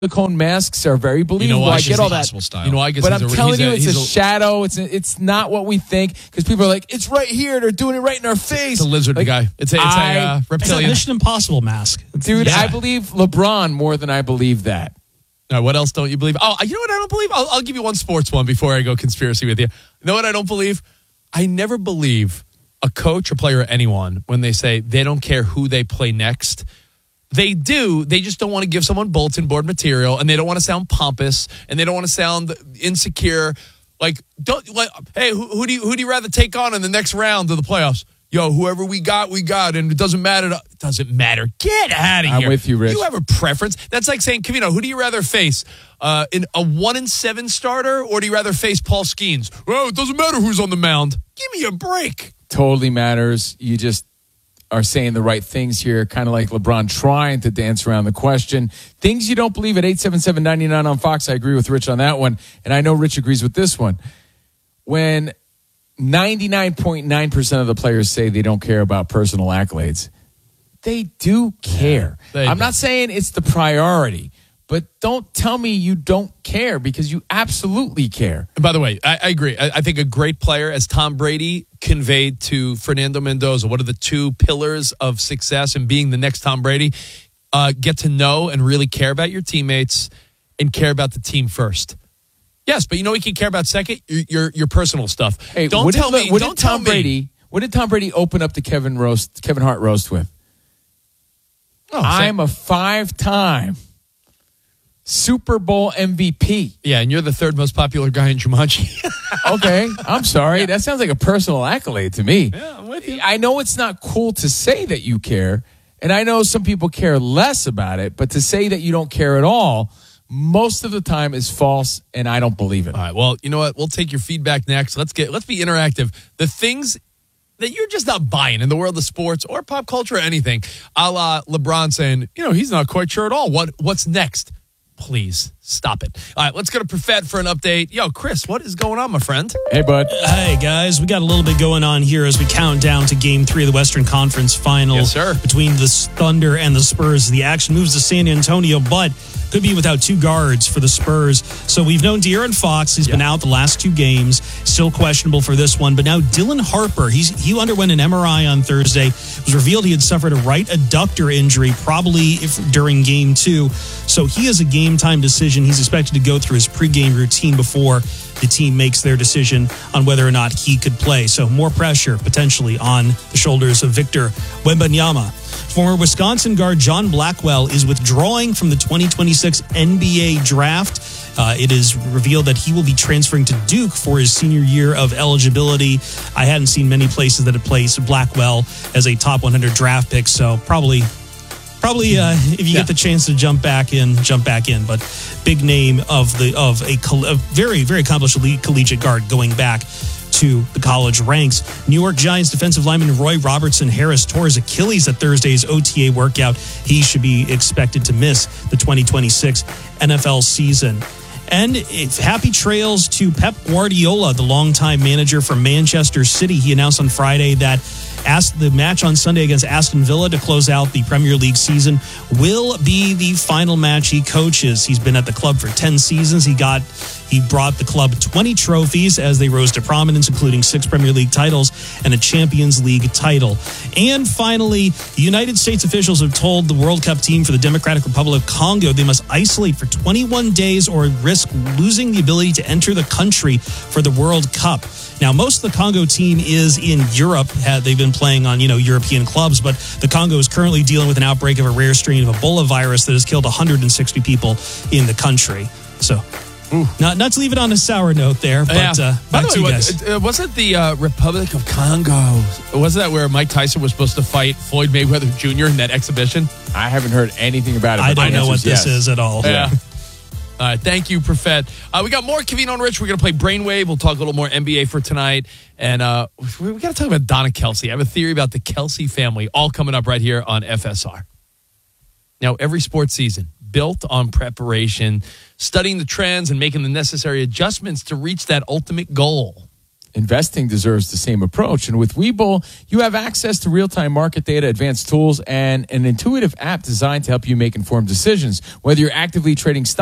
silicone masks are very believable. why? I get all that. Style. You know why? But I'm telling you, it's a shadow. It's not what we think, because people are like, it's right here. They're doing it right in our face. It's a lizard guy. It's a reptilian. It's a Mission Impossible mask. Dude, I believe LeBron more than I believe that. Now, what else don't you believe? Oh, you know what I don't believe? I'll give you one sports one before I go conspiracy with you. You know what I don't believe? I never believe a coach or player or anyone when they say they don't care who they play next. They do. They just don't want to give someone bulletin board material, and they don't want to sound pompous, and they don't want to sound insecure. Hey, who do you rather take on in the next round of the playoffs? Yo, whoever we got, and it doesn't matter. It doesn't matter. Get out of here. I'm with you, Rich. You have a preference. That's like saying, Covino, who do you rather face? In a 1-7 starter, or do you rather face Paul Skeens? Well, it doesn't matter who's on the mound. Give me a break. Totally matters. You just are saying the right things here, kind of like LeBron trying to dance around the question. Things you don't believe at 877-99 on Fox. I agree with Rich on that one, and I know Rich agrees with this one. When 99.9% of the players say they don't care about personal accolades, they do care. I'm not saying it's the priority, but don't tell me you don't care, because you absolutely care. By the way, I agree. I think a great player, as Tom Brady conveyed to Fernando Mendoza, what are the two pillars of success and being the next Tom Brady? Get to know and really care about your teammates and care about the team first. Yes, but you know what you can care about second? Your personal stuff. Hey, what did Tom Brady open up the Kevin Hart roast with? I'm a 5-time Super Bowl MVP. Yeah, and you're the third most popular guy in Jumanji. Okay, I'm sorry. That sounds like a personal accolade to me. Yeah, I'm with you. I know it's not cool to say that you care, and I know some people care less about it, but to say that you don't care at all, most of the time is false, and I don't believe it. All right, well, you know what? We'll take your feedback next. Let's be interactive. The things that you're just not buying in the world of sports or pop culture or anything, a la LeBron saying, he's not quite sure at all. What's next? Please stop it. All right, let's go to Perfett for an update. Yo, Chris, what is going on, my friend? Hey, bud. Hey, guys. We got a little bit going on here as we count down to Game 3 of the Western Conference Finals. Yes, sir. Between the Thunder and the Spurs. The action moves to San Antonio, but could be without two guards for the Spurs. So we've known De'Aaron Fox. He's been out the last two games. Still questionable for this one. But now Dylan Harper, he underwent an MRI on Thursday. It was revealed he had suffered a right adductor injury, probably during Game 2. So he has a game-time decision. He's expected to go through his pregame routine before the team makes their decision on whether or not he could play. So more pressure potentially on the shoulders of Victor Wembanyama. Former Wisconsin guard John Blackwell is withdrawing from the 2026 NBA draft. It is revealed that he will be transferring to Duke for his senior year of eligibility. I hadn't seen many places that have placed Blackwell as a top 100 draft pick, so probably if you get the chance to jump back in. But big name of a very, very accomplished elite collegiate guard going back to the college ranks. New York Giants defensive lineman Roy Robertson Harris tore his Achilles at Thursday's OTA workout. He should be expected to miss the 2026 NFL season. And happy trails to Pep Guardiola, the longtime manager for Manchester City. He announced on Friday that the match on Sunday against Aston Villa to close out the Premier League season will be the final match he coaches. He's been at the club for 10 seasons. He brought the club 20 trophies as they rose to prominence, including 6 Premier League titles and a Champions League title. And finally, the United States officials have told the World Cup team for the Democratic Republic of Congo they must isolate for 21 days or risk losing the ability to enter the country for the World Cup. Now, most of the Congo team is in Europe. They've been playing on, European clubs, but the Congo is currently dealing with an outbreak of a rare strain of Ebola virus that has killed 160 people in the country. So, not to leave it on a sour note there, but by the way, wasn't the Republic of Congo, wasn't that where Mike Tyson was supposed to fight Floyd Mayweather Jr. in that exhibition? I haven't heard anything about it. I don't know what this is at all. Yeah. All right, thank you, Perfett. We got more Covino and Rich. We're going to play Brainwave. We'll talk a little more NBA for tonight. And we got to talk about Donna Kelsey. I have a theory about the Kelsey family, all coming up right here on FSR. Now, every sports season, built on preparation, studying the trends and making the necessary adjustments to reach that ultimate goal. investing deserves the same approach. And with Webull, you have access to real-time market data, advanced tools, and an intuitive app designed to help you make informed decisions. Whether you're actively trading stocks,